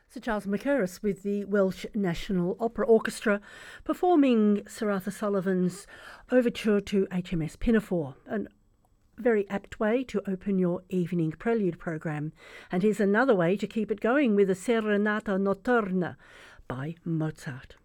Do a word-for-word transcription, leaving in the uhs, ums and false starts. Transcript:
Sir Charles Mackerras with the Welsh National Opera Orchestra performing Sir Arthur Sullivan's Overture to H M S Pinafore, a very apt way to open your evening prelude program. And here's another way to keep it going with a Serenata Notturna by Mozart.